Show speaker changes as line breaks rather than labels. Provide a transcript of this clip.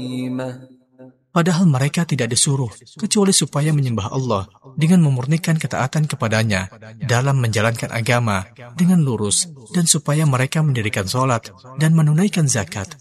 Padahal mereka tidak disuruh kecuali supaya menyembah Allah dengan memurnikan ketaatan kepadanya dalam menjalankan agama dengan lurus dan supaya mereka mendirikan sholat dan menunaikan zakat